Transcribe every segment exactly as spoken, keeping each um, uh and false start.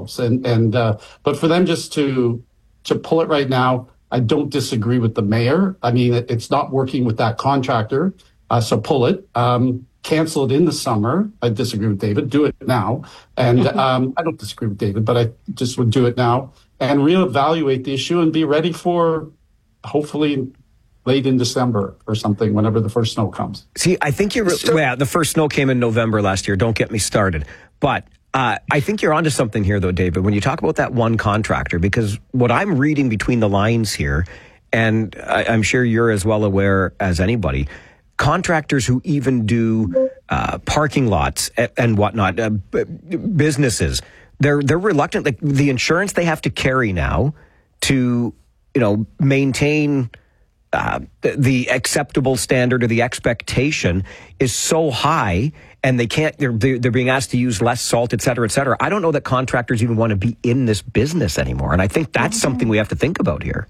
themselves. And, and, uh, but for them just to, to pull it right now, I don't disagree with the mayor. I mean, it, it's not working with that contractor. Uh, so pull it, um, cancel it in the summer. I disagree with David. Do it now. And, um, I don't disagree with David, but I just would do it now and reevaluate the issue and be ready for hopefully late in December or something, whenever the first snow comes. See, I think you're, well, yeah, the first snow came in November last year. Don't get me started. But uh, I think you're onto something here, though, David, when you talk about that one contractor, because what I'm reading between the lines here, and I, I'm sure you're as well aware as anybody, contractors who even do uh, parking lots and, and whatnot, uh, b- businesses, they're they're reluctant. Like the insurance they have to carry now to, you know, maintain Uh, the acceptable standard or the expectation is so high, and they can't, they're, they're being asked to use less salt, et cetera, et cetera. I don't know that contractors even want to be in this business anymore. And I think that's something we have to think about here.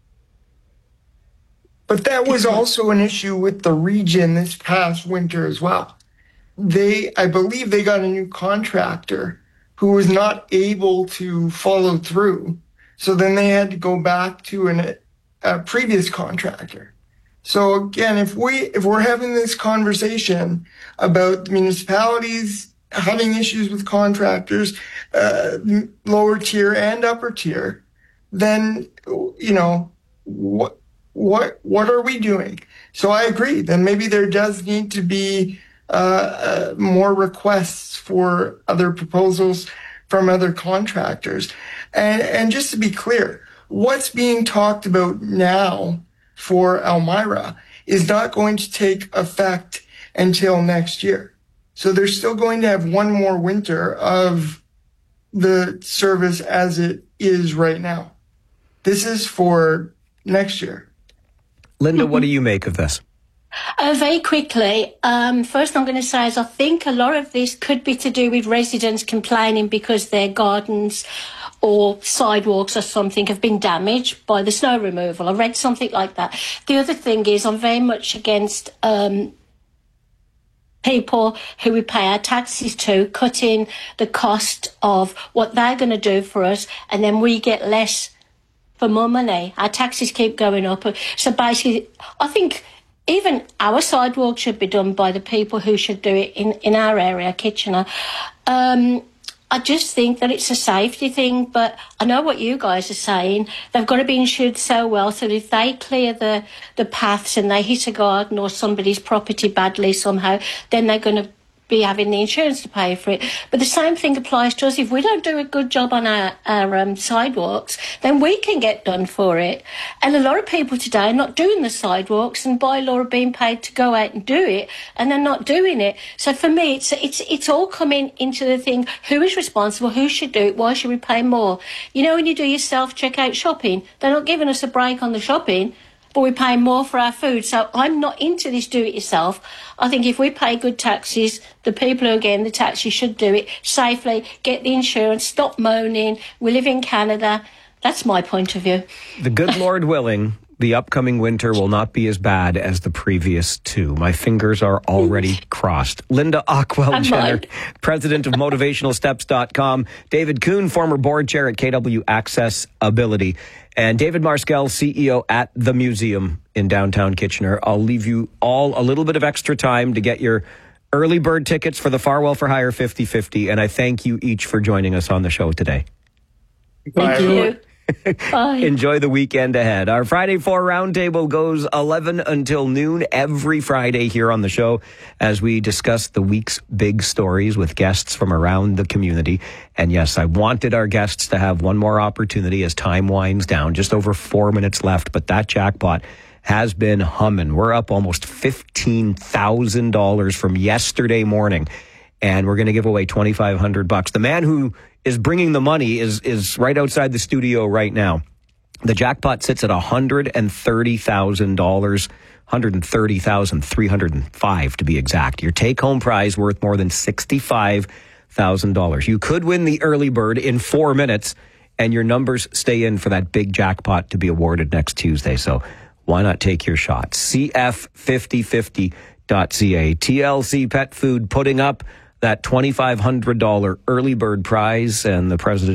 But that was also an issue with the region this past winter as well. They, I believe they got a new contractor who was not able to follow through. So then they had to go back to an a previous contractor. So again, if we if we're having this conversation about municipalities having issues with contractors, uh, lower tier and upper tier, then you know what what what are we doing? So I agree. Then maybe there does need to be uh, uh, more requests for other proposals from other contractors, and and just to be clear, what's being talked about now for Elmira is not going to take effect until next year. So they're still going to have one more winter of the service as it is right now. This is for next year. Linda, what do you make of this? Uh, very quickly, um, first I'm going to say is I think a lot of this could be to do with residents complaining because their gardens or sidewalks or something have been damaged by the snow removal. I read something like that. The other thing is I'm very much against um, people who we pay our taxes to cutting the cost of what they're going to do for us, and then we get less for more money. Our taxes keep going up. So basically, I think even our sidewalk should be done by the people who should do it in, in our area, Kitchener. Um, I just think that it's a safety thing, but I know what you guys are saying. They've got to be insured so well so that if they clear the, the paths and they hit a garden or somebody's property badly somehow, then they're going to be having the insurance to pay for it. But the same thing applies to us. If we don't do a good job on our, our um, sidewalks, then we can get done for it. And a lot of people today are not doing the sidewalks and by law are being paid to go out and do it, and they're not doing it. So for me, it's it's it's all coming into the thing, who is responsible, who should do it, why should we pay more? You know, when you do your self-checkout shopping, they're not giving us a break on the shopping, but we pay more for our food. So I'm not into this do-it-yourself. I think if we pay good taxes, the people who are getting the taxes should do it safely, get the insurance, stop moaning. We live in Canada. That's my point of view. The good Lord willing, the upcoming winter will not be as bad as the previous two. My fingers are already crossed. Linda Ockwell-Jenner, president of motivational steps dot com. David Kuhn, former board chair at K W Access Ability. And David Marskell, C E O at The Museum in downtown Kitchener. I'll leave you all a little bit of extra time to get your early bird tickets for the Farwell for Hire fifty fifty. And I thank you each for joining us on the show today. Thank Bye. you. Bye. Enjoy the weekend ahead. Our Friday Four Roundtable goes eleven until noon every Friday here on the show as we discuss the week's big stories with guests from around the community. And yes, I wanted our guests to have one more opportunity as time winds down. Just over four minutes left, but that jackpot has been humming. We're up almost fifteen thousand dollars from yesterday morning, and we're going to give away twenty-five hundred bucks. The man who is bringing the money is is right outside the studio right now. The jackpot sits at one hundred thirty thousand dollars, one hundred thirty thousand three hundred five to be exact. Your take-home prize worth more than sixty-five thousand dollars. You could win the early bird in four minutes, and your numbers stay in for that big jackpot to be awarded next Tuesday. So why not take your shot? C F fifty fifty dot C A. T L C Pet Food putting up that twenty-five hundred dollars early bird prize, and the president